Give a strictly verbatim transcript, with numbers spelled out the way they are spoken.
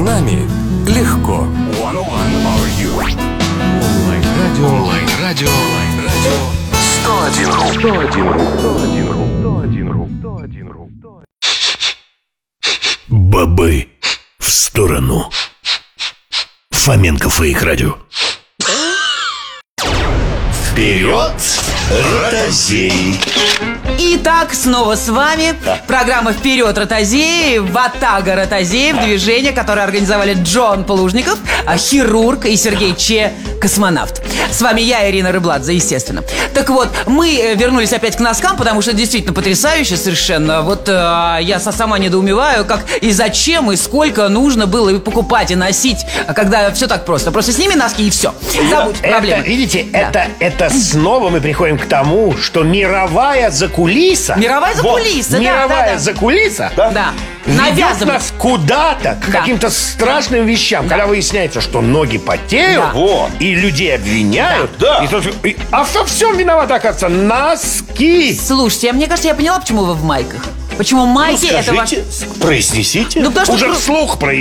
нами легко. Онлайн-радио. Онлайн-радио. сто один ру. сто один ру. сто один ру. сто один ру. сто один ру. Бобы в сторону. Фоменко Фейк Радио. Вперед, ротозей! Итак, снова с вами программа «Вперед, ротозеи», Ватага ротозеев, движение, которое организовали Джон Плужников, хирург, и Сергей Че, космонавт. С вами я, Ирина Рыбладзе, естественно. Так вот, мы вернулись опять к носкам, потому что действительно потрясающе совершенно. Вот э, я сама недоумеваю, как и зачем, и сколько нужно было и покупать, и носить, когда все так просто. Просто сними носки и все. Забудь это, проблемы. Видите, Да. это, это снова мы приходим к тому, что мировая закулиса. Мировая закулиса, вот, да, Мировая да, да. закулиса, да, Да. ведет Навязывает. нас куда-то, к Да. каким-то страшным вещам. Да. Когда выясняется, что ноги потеют, Да. вот, и людей обвиняют. Да. И то- и- а во всем виноваты, оказывается, носки. Слушайте, а мне кажется, я поняла, почему вы в майках. Почему майки это ваш... Скажите, произнесите. Ну, потому что Уже кру- вслух произнесите.